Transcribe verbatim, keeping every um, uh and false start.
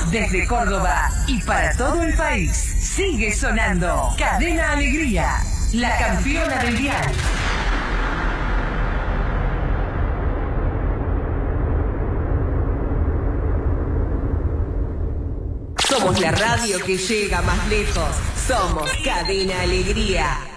Desde Córdoba y para todo el país, sigue sonando Cadena Alegría, la campeona del dial. Somos la radio que llega más lejos. Somos Cadena Alegría.